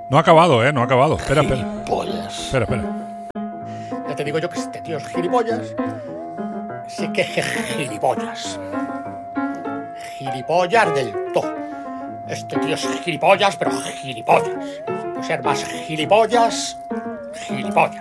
No ha acabado, no ha acabado. Espera. Gilipollas. Espera. Ya te digo yo que este tío es gilipollas. Sí que es gilipollas. Gilipollas del todo. Este tío es gilipollas, pero gilipollas. Puede ser más gilipollas. Gilipollas,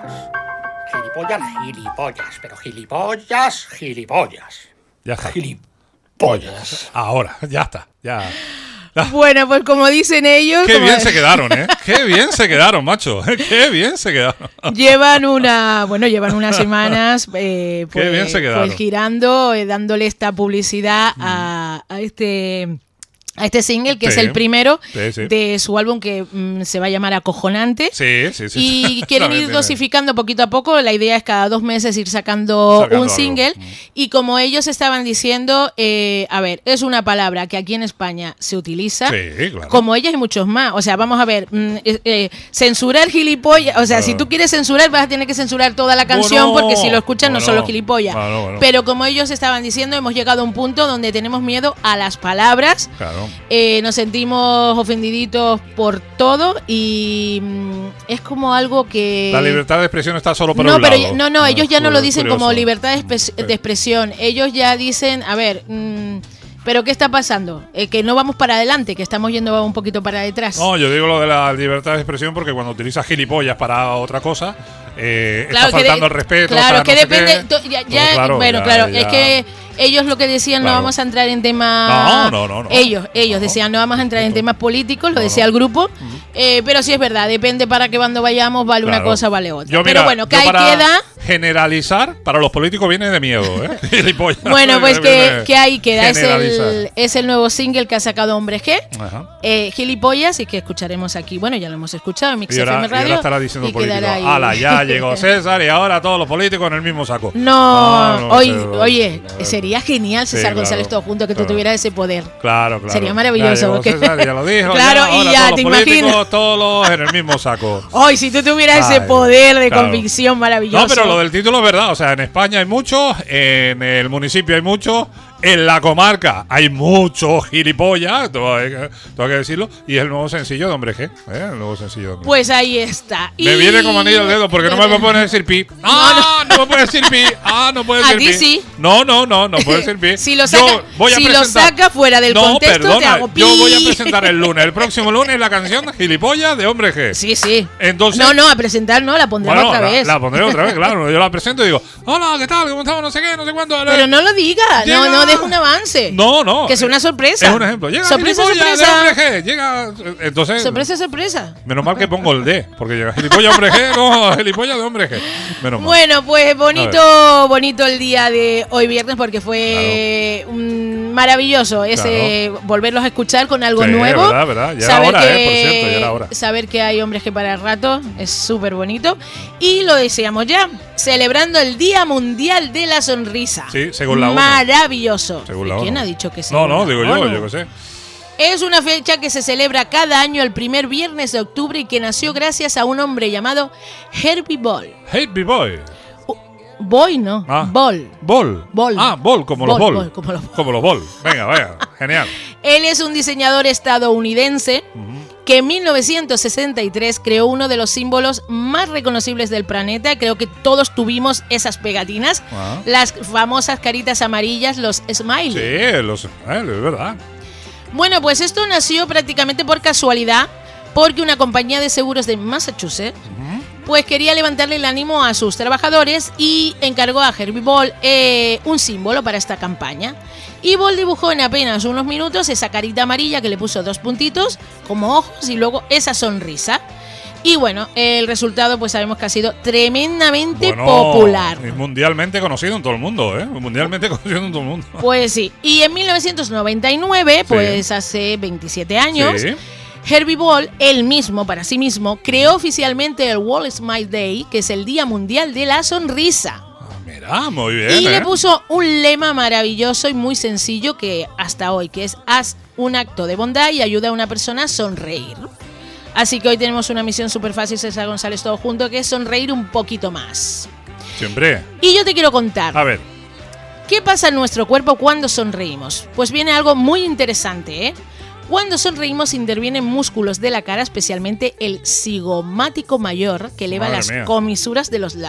pero gilipollas. Ya está. Gilipollas. Ahora, ya está. Ya. Bueno, pues como dicen ellos... Qué bien se quedaron, ¿eh? Qué bien se quedaron, macho. Qué bien se quedaron. Llevan unas semanas Qué bien se quedaron. pues girando, dándole esta publicidad a este single, que es el primero de su álbum, que se va a llamar Acojonante. Sí. Y quieren ir dosificando poquito a poco. La idea es cada 2 meses ir sacando un single. Y como ellos estaban diciendo, a ver, es una palabra que aquí en España se utiliza. Sí, claro. Como ella hay muchos más. O sea, vamos a ver, censurar gilipollas. O sea, si tú quieres censurar, vas a tener que censurar toda la canción, porque si lo escuchan no son los gilipollas. Pero como ellos estaban diciendo, hemos llegado a un punto donde tenemos miedo a las palabras. Claro. Nos sentimos ofendiditos por todo y es como algo que... La libertad de expresión está solo por un lado. Ellos ya no lo dicen como libertad de expresión. Ellos ya dicen, a ver, ¿pero qué está pasando? Que no vamos para adelante, que estamos yendo un poquito para detrás. No, yo digo lo de la libertad de expresión porque cuando utilizas gilipollas para otra cosa, está faltando el respeto. Claro, que no depende... Claro, es que... Ellos lo que decían, no vamos a entrar en temas... No. Ellos decían, no vamos a entrar en temas políticos, lo decía el grupo. Pero sí es verdad, depende para qué bando vayamos, vale una cosa, vale otra. Pero bueno, que ahí queda... Generalizar, para los políticos viene de miedo, Gilipollas. Bueno, pues que ahí queda. Es el nuevo single que ha sacado Hombre G. Gilipollas, y que escucharemos aquí. Bueno, ya lo hemos escuchado en Mix FM Radio. Y ahora estará diciendo el político, ¡hala, ya llegó César y ahora todos los políticos en el mismo saco! Oye, sería genial, César González, todo junto, que tú tuvieras ese poder. Claro. Sería maravilloso. César, ya lo dijo. Claro, y ya te imaginas. Todos en el mismo saco. Hoy, si tú tuvieras ese poder de convicción maravilloso. No, pero lo del título es verdad. O sea, en España hay muchos, en el municipio hay muchos, en la comarca hay muchos gilipollas, tengo que decirlo. Y es el nuevo sencillo de Hombre G. El nuevo sencillo de Hombre G. Pues ahí está. Me viene como anillo al dedo porque no me puede decir pi. No me puede decir pi. No puede decir pi. A ti sí. No puede decir pi. Si lo saca fuera del contexto, te hago pi. Yo voy a presentar el próximo lunes, la canción Gilipollas de Hombre G. Sí. Entonces, no, a presentar no, la pondré otra vez. La pondré otra vez, claro. Yo la presento y digo, hola, ¿qué tal? ¿Cómo estamos? No sé qué, no sé cuánto. Pero no lo digas, no dejes un avance. No. Que es una sorpresa. Es un ejemplo. Llega sorpresa. De Hombre G. Llega. Entonces. Sorpresa. Menos mal que pongo el D, porque llega Gilipollas Hombre G, no, Gilipollas de Hombre G. Menos mal. Bueno, pues bonito el día de hoy viernes, porque fue maravilloso volverlos a escuchar con algo nuevo. Verdad. Ya era hora, por cierto, ya era hora. Saber que hay Hombres G para el rato es súper bonito. Y lo deseamos ya, celebrando el Día Mundial de la Sonrisa. Sí, según la ONU. Maravilloso. ¿Quién ha dicho que sí? No, digo yo qué sé. Es una fecha que se celebra cada año el primer viernes de octubre y que nació gracias a un hombre llamado Herbie Ball. Herbie Boy. Boy, ¿no? Ball. Ball, como los Ball. Como los Ball. Venga, genial. Él es un diseñador estadounidense que en 1963 creó uno de los símbolos más reconocibles del planeta. Creo que todos tuvimos esas pegatinas. Las famosas caritas amarillas, los smileys. Sí, es verdad. Bueno, pues esto nació prácticamente por casualidad, porque una compañía de seguros de Massachusetts pues quería levantarle el ánimo a sus trabajadores y encargó a Herbie Ball un símbolo para esta campaña. Y Ball dibujó en apenas unos minutos esa carita amarilla que le puso 2 puntitos como ojos y luego esa sonrisa. Y bueno, el resultado pues sabemos que ha sido tremendamente popular. Y mundialmente conocido en todo el mundo, Mundialmente conocido en todo el mundo. Pues sí. Y en 1999, pues hace 27 años... Sí. Herbie Ball, él mismo, para sí mismo, creó oficialmente el World Smile Day, que es el Día Mundial de la Sonrisa. Mira, muy bien. Y le puso un lema maravilloso y muy sencillo que hasta hoy, que es: haz un acto de bondad y ayuda a una persona a sonreír. Así que hoy tenemos una misión súper fácil, César González, todo junto, que es sonreír un poquito más. Siempre. Y yo te quiero contar. A ver. ¿Qué pasa en nuestro cuerpo cuando sonreímos? Pues viene algo muy interesante, Cuando sonreímos intervienen músculos de la cara, especialmente el cigomático mayor, que eleva Madre las mía. comisuras de los